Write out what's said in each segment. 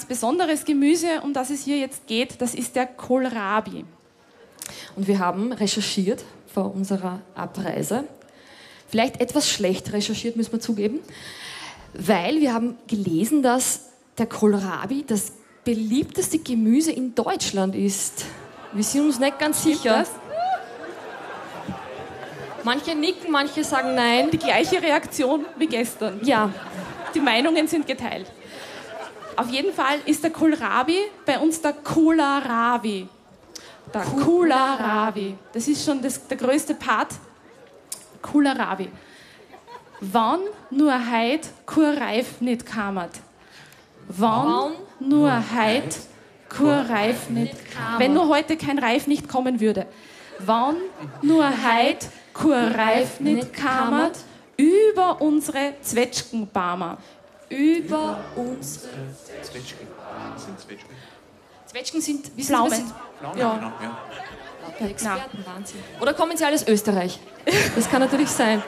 besonderes Gemüse, um das es hier jetzt geht. Das ist der Kohlrabi. Und wir haben recherchiert vor unserer Abreise. Vielleicht etwas schlecht recherchiert, müssen wir zugeben. Weil wir haben gelesen, dass der Kohlrabi das beliebteste Gemüse in Deutschland ist. Wir sind uns nicht ganz sicher. Manche nicken, manche sagen nein. Die gleiche Reaktion wie gestern. Ja. Die Meinungen sind geteilt. Auf jeden Fall ist der Kohlrabi bei uns der Kohlrabi. Der Kohlrabi. Das ist schon der größte Part. Kohlrabi. Wann nur heut Kurreif nicht kammert. Wann nur heut Kurreif nicht kammert. Wenn nur heute kein Reif nicht kommen würde. Wann nur heut Kurreif nicht kammert. Über unsere Zwetschgenbäume. Über unsere Zwetschgen sind wie Pflaumen. Ja. Experten, Wahnsinn. Oder kommen sie alle aus Österreich? Das kann natürlich sein.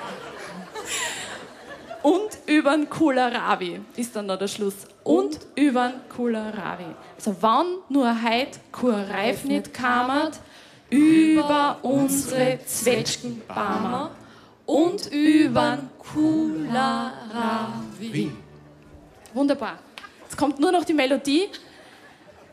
Und übern Kohlrabi ist dann noch der Schluss. Und übern Kohlrabi. Also wann nur heut Kurreif nicht kammert, über unsere Zwetschgenbäume und übern Kohlrabi. Wunderbar. Jetzt kommt nur noch die Melodie.